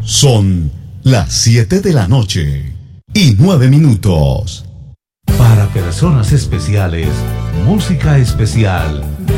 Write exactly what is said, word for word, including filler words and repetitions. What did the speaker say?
Son las siete de la noche y nueve minutos. Para personas especiales, música especial